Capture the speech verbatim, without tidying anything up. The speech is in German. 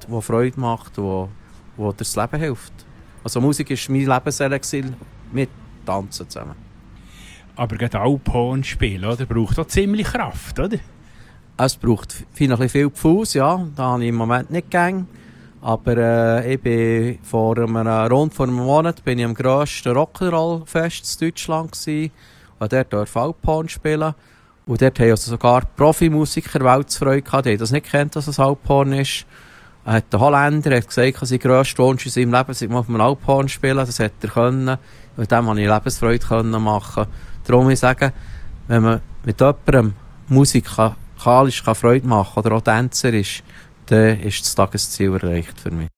die Freude macht, die, die dir das Leben hilft. Also Musik war mein Lebenselixier mit Tanzen zusammen. Aber gerade Alphorn spielen, oder? Braucht auch ziemlich Kraft, oder? Es braucht viel Fuß, ja. Da habe ich im Moment nicht gern. Aber äh, ich bin vor einem, rund vor einem Monat bin ich am grössten Rock'n'Roll-Fest in Deutschland gewesen. Und dort durfte ich Alphorn spielen. Und dort haben also sogar Profimusiker Weltfreude gehabt. Die haben das nicht gekannt, dass es Alphorn ist. Äh, der Holländer hat gesagt, dass sein grösster Wunsch in seinem Leben sei, auf einem Alphorn spielen. Das hätte er können. Und dem konnte ich Lebensfreude können machen. Darum ich sage, wenn man mit jemandem Musik kann, kann Freude machen oder auch Tänzer ist, dann ist das Tagesziel erreicht für mich.